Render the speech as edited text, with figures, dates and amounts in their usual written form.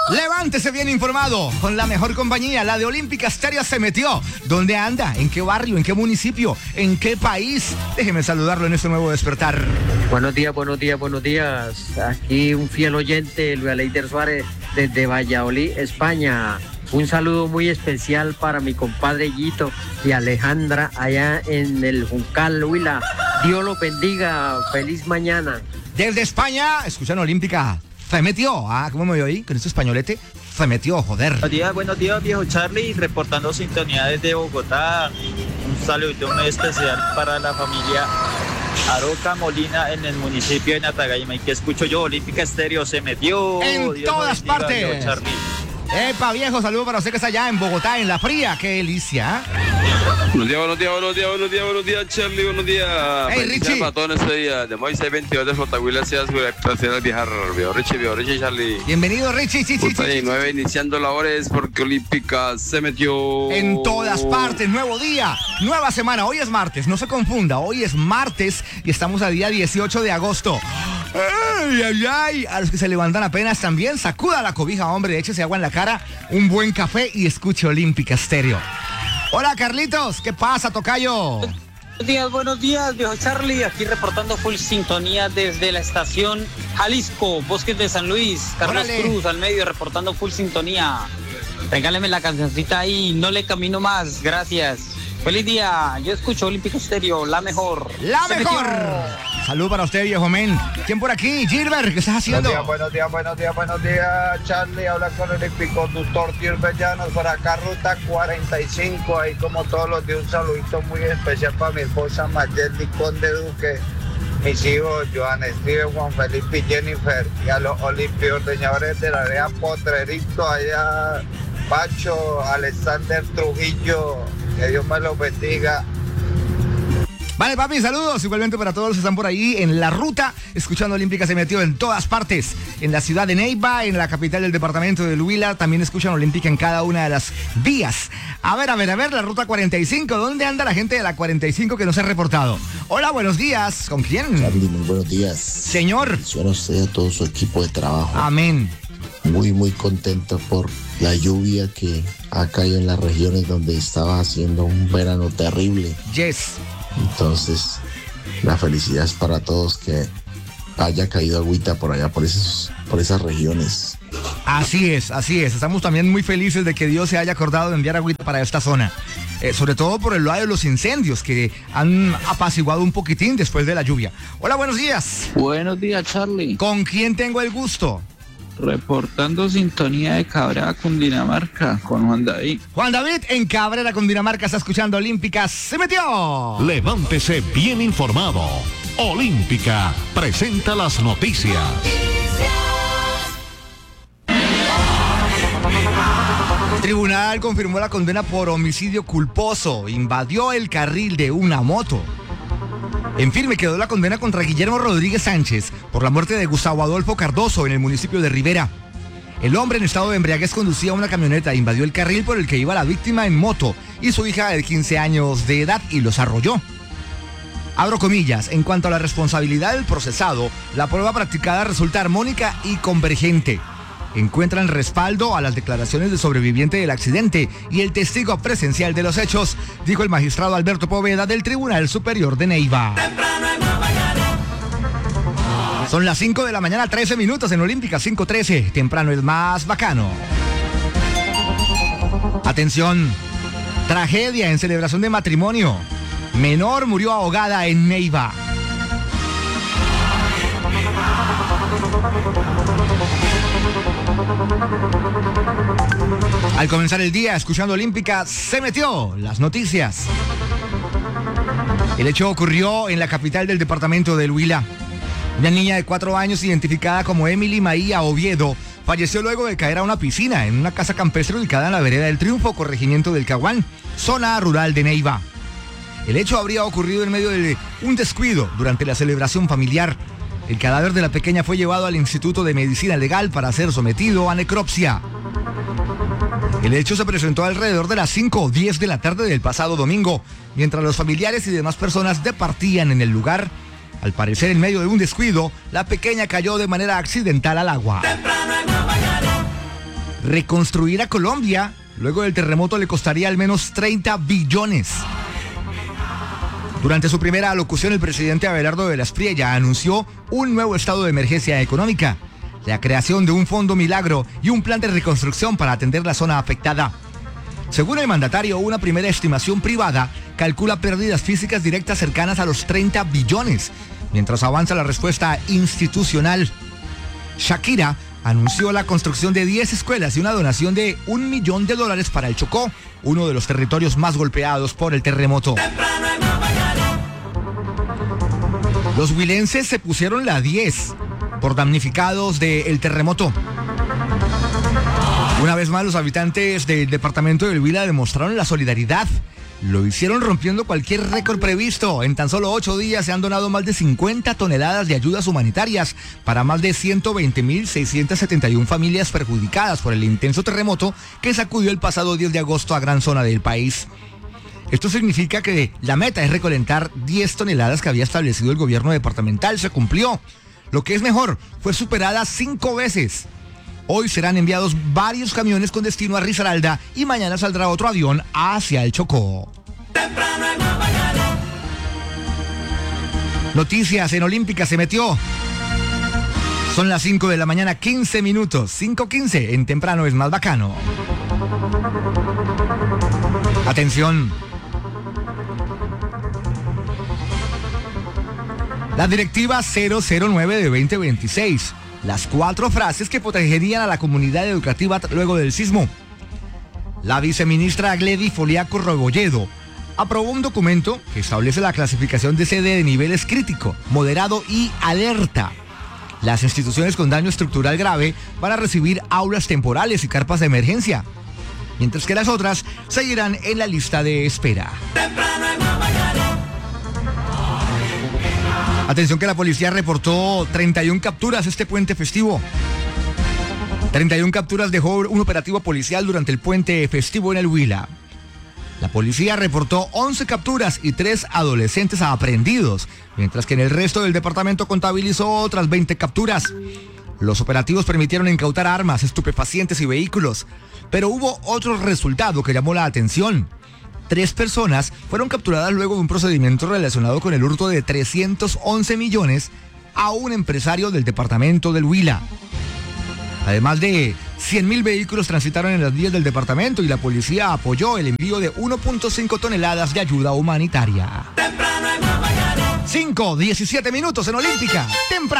Levántese bien informado con la mejor compañía, la de Olímpica Estéreo se metió. ¿Dónde anda? ¿En qué barrio? ¿En qué municipio? ¿En qué país? Déjeme saludarlo en este nuevo despertar. Buenos días, buenos días, buenos días. Aquí un fiel oyente, Luis Aleider Suárez, desde Valladolid, España. Un saludo muy especial para mi compadre Guito y Alejandra allá en el Juncal, Huila. Dios los bendiga. Feliz mañana. Desde España, escuchan Olímpica. Se metió. ¿Cómo me oí? Con este españolete. Se metió, joder. Buenos días, viejo Charlie. Reportando sintonía desde Bogotá. Un saludo muy especial para la familia Aroca Molina en el municipio de Natagaima. Y que escucho yo, Olímpica Estéreo se metió. En Dios todas bendiga, partes. viejo Charlie. Epa, viejo, saludo para usted que está allá en Bogotá, en La Fría. ¡Qué delicia! Buenos días, Charlie, buenos días. Hey, Richie. Para todos en este día. De Moisés 22 de Flotagüila, gracias por viajar. Viejo Richie, Charlie. Bienvenido, Richie. Sí. 9 iniciando labores porque Olímpica se metió. En todas partes, nuevo día, nueva semana. Hoy es martes, no se confunda. Hoy es martes y estamos a día 18 de agosto. ¡Ay! A los que se levantan apenas también, sacuda la cobija, hombre, échese agua en la cara, un buen café y escuche Olímpica Estéreo. Hola, Carlitos, ¿qué pasa, tocayo? Buenos días, viejo Charlie, aquí reportando full sintonía desde la estación Jalisco, Bosques de San Luis, Carlos Órale. Cruz al medio, reportando full sintonía. Regáleme la cancioncita ahí, no le camino más, gracias. Feliz día, yo escucho Olímpico Estéreo, la mejor. ¡La Se mejor! metió. Salud para usted, viejo men. ¿Quién por aquí? Gilbert, ¿qué estás haciendo? Buenos días, Charlie. Habla con el conductor Gilbert Llanos por acá, ruta 45. Ahí como todos los días, un saludito muy especial para mi esposa Mayeli Conde Duque, mis hijos Joan Steven, Juan Felipe y Jennifer, y a los olimpioordeñadores de la área Potrerito, allá Pacho, Alexander Trujillo, que Dios me los bendiga. Vale, papi, saludos igualmente para todos los que están por ahí en la ruta, escuchando Olímpica se metió en todas partes, en la ciudad de Neiva, en la capital del departamento de Huila, también escuchan Olímpica en cada una de las vías. A ver, la ruta 45, ¿dónde anda la gente de la 45 que no se ha reportado? Hola, buenos días, ¿con quién? Charlie, muy buenos días. Señor. Suena usted a todo su equipo de trabajo. Amén. Muy contento por la lluvia que ha caído en las regiones donde estaba haciendo un verano terrible. Yes. Entonces, la felicidad es para todos que haya caído agüita por allá, por esas regiones. Así es. Estamos también muy felices de que Dios se haya acordado de enviar agüita para esta zona. Sobre todo por el lado de los incendios que han apaciguado un poquitín después de la lluvia. Hola, buenos días. Buenos días, Charlie. ¿Con quién tengo el gusto? Reportando sintonía de Cabrera, Cundinamarca, con Juan David. Juan David en Cabrera, Cundinamarca, está escuchando Olímpica, se metió. Levántese bien informado. Olímpica presenta las noticias. Tribunal confirmó la condena por homicidio culposo. Invadió el carril de una moto. En firme quedó la condena contra Guillermo Rodríguez Sánchez por la muerte de Gustavo Adolfo Cardoso en el municipio de Rivera. El hombre en estado de embriaguez conducía una camioneta e invadió el carril por el que iba la víctima en moto y su hija de 15 años de edad y los arrolló. Abro comillas, en cuanto a la responsabilidad del procesado, la prueba practicada resulta armónica y convergente. Encuentran respaldo a las declaraciones del sobreviviente del accidente y el testigo presencial de los hechos, dijo el magistrado Alberto Poveda del Tribunal Superior de Neiva. Son las 5 de la mañana, 13 minutos en Olímpica, 5:13. Temprano es más bacano. Atención, tragedia en celebración de matrimonio. Menor murió ahogada en Neiva. Al comenzar el día, escuchando Olímpica, se metió las noticias. El hecho ocurrió en la capital del departamento del Huila. Una niña de 4 años, identificada como Emily Maía Oviedo, falleció luego de caer a una piscina en una casa campestre ubicada en la vereda del Triunfo, corregimiento del Caguán, zona rural de Neiva. El hecho habría ocurrido en medio de un descuido durante la celebración familiar. El cadáver de la pequeña fue llevado al Instituto de Medicina Legal para ser sometido a necropsia. El hecho se presentó alrededor de las 5 o 10 de la tarde del pasado domingo, mientras los familiares y demás personas departían en el lugar. Al parecer, en medio de un descuido, la pequeña cayó de manera accidental al agua. Reconstruir a Colombia luego del terremoto le costaría al menos 30 billones. Durante su primera alocución, el presidente Abelardo de la Espriella anunció un nuevo estado de emergencia económica, la creación de un fondo milagro y un plan de reconstrucción para atender la zona afectada. Según el mandatario, una primera estimación privada calcula pérdidas físicas directas cercanas a los 30 billones, mientras avanza la respuesta institucional. Shakira anunció la construcción de 10 escuelas y una donación de $1 millón para el Chocó, uno de los territorios más golpeados por el terremoto. Los huilenses se pusieron la 10 por damnificados del terremoto. Una vez más, los habitantes del departamento del Huila demostraron la solidaridad. Lo hicieron rompiendo cualquier récord previsto. En tan solo 8 días se han donado más de 50 toneladas de ayudas humanitarias para más de 120.671 familias perjudicadas por el intenso terremoto que sacudió el pasado 10 de agosto a gran zona del país. Esto significa que la meta es recolectar 10 toneladas que había establecido el gobierno departamental. Se cumplió. Lo que es mejor, fue superada 5 veces. Hoy serán enviados varios camiones con destino a Risaralda y mañana saldrá otro avión hacia el Chocó. Noticias en Olímpica se metió. Son las 5 de la mañana, 15 minutos. 5:15 en Temprano es más bacano. Atención. La directiva 009 de 2026. Las 4 frases que protegerían a la comunidad educativa luego del sismo. La viceministra Gledy Foliaco Rebolledo aprobó un documento que establece la clasificación de sede de niveles crítico, moderado y alerta. Las instituciones con daño estructural grave van a recibir aulas temporales y carpas de emergencia, mientras que las otras seguirán en la lista de espera. Atención que la policía reportó 31 capturas este puente festivo. 31 capturas dejó un operativo policial durante el puente festivo en el Huila. La policía reportó 11 capturas y 3 adolescentes aprehendidos, mientras que en el resto del departamento contabilizó otras 20 capturas. Los operativos permitieron incautar armas, estupefacientes y vehículos, pero hubo otro resultado que llamó la atención. 3 personas fueron capturadas luego de un procedimiento relacionado con el hurto de 311 millones a un empresario del departamento del Huila. Además de 100.000 vehículos transitaron en las vías del departamento y la policía apoyó el envío de 1.5 toneladas de ayuda humanitaria. 5:17 minutos en Olímpica. Temprano.